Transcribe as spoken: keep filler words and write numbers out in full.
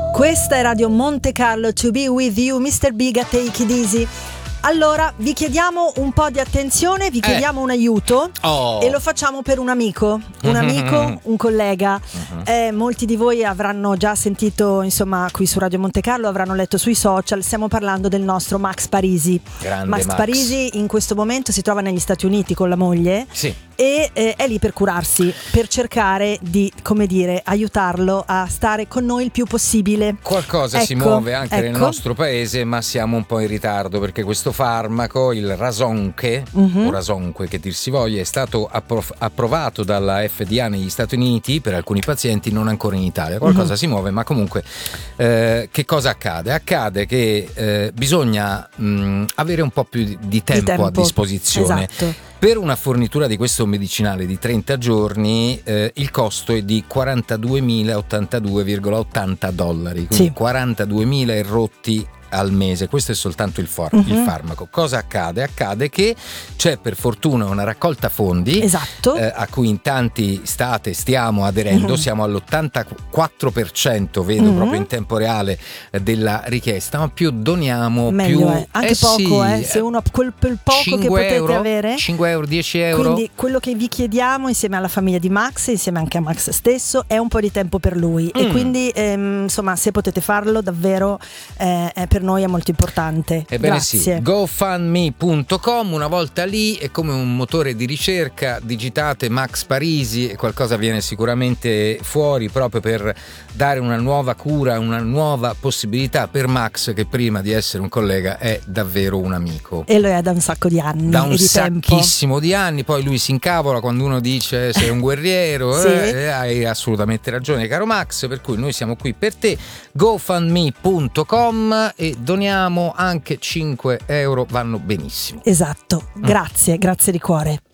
Questa è Radio Monte Carlo, To Be With You, mister Big a Take It Easy. Allora, vi chiediamo un po' di attenzione, vi chiediamo eh. un aiuto oh. e lo facciamo per un amico, un amico, un collega. Uh-huh. Eh, molti di voi avranno già sentito, insomma, qui su Radio Monte Carlo, avranno letto sui social, stiamo parlando del nostro Max Parisi. Grande Max, Max Parisi in questo momento si trova negli Stati Uniti con la moglie. Sì. E eh, è lì per curarsi, per cercare di, come dire, aiutarlo a stare con noi il più possibile. Qualcosa ecco, si muove anche ecco. nel nostro paese, ma siamo un po' in ritardo perché questo farmaco, il Razonque, uh-huh. o Razonque che dir si voglia, è stato appro- approvato dalla F D A negli Stati Uniti per alcuni pazienti, non ancora in Italia. Qualcosa uh-huh. si muove, ma comunque eh, che cosa accade? Accade che eh, bisogna mh, avere un po' più di, di, tempo, di tempo a disposizione. Esatto. Per una fornitura di questo medicinale di trenta giorni eh, il costo è di quarantaduemila ottantadue virgola ottanta dollari, quindi sì. quarantaduemila e rotti al mese. Questo è soltanto il, for- uh-huh. il farmaco. Cosa accade? Accade che c'è per fortuna una raccolta fondi, esatto. eh, a cui in tanti state stiamo aderendo, uh-huh. siamo all'ottantaquattro per cento, vedo uh-huh. proprio in tempo reale, eh, della richiesta, ma più doniamo meglio più è. Anche eh poco, sì, eh, se uno quel, quel poco che potete euro, avere, cinque euro, dieci euro. quindi quello che vi chiediamo insieme alla famiglia di Max, insieme anche a Max stesso, è un po' di tempo per lui mm. e quindi ehm, insomma, se potete farlo davvero eh, è per noi è molto importante. Ebbene Grazie. sì, GoFundMe punto com, una volta lì è come un motore di ricerca, digitate Max Parisi e qualcosa viene sicuramente fuori, proprio per dare una nuova cura, una nuova possibilità per Max, che prima di essere un collega è davvero un amico. E lo è da un sacco di anni. Da un e di sacchissimo tempo. di anni, poi lui si incavola quando uno dice sei un guerriero, sì. eh, hai assolutamente ragione caro Max, per cui noi siamo qui per te. GoFundMe punto com e doniamo anche cinque euro, vanno benissimo. Esatto, grazie, grazie di cuore.